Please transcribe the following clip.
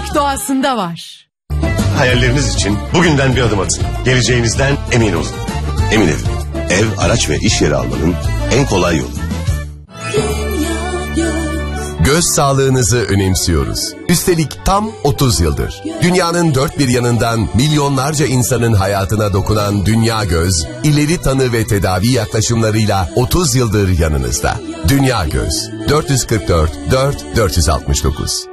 güzellik doğasında var. Hayalleriniz için bugünden bir adım atın. Geleceğinizden emin olun. Emin Ev. Ev, araç ve iş yeri almanın en kolay yolu. Göz sağlığınızı önemsiyoruz. Üstelik tam 30 yıldır. Dünyanın dört bir yanından milyonlarca insanın hayatına dokunan Dünya Göz, ileri tanı ve tedavi yaklaşımlarıyla 30 yıldır yanınızda. Dünya Göz, 444 4 469.